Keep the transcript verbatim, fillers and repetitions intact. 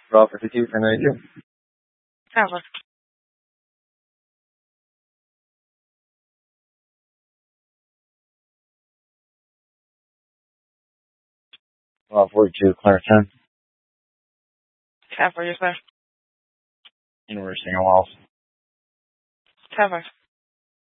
twelve fifty-two, ten ninety-two. Cover. twelve forty-two, clear ten. Cover, yes, sir. Inverse single walls. Cover.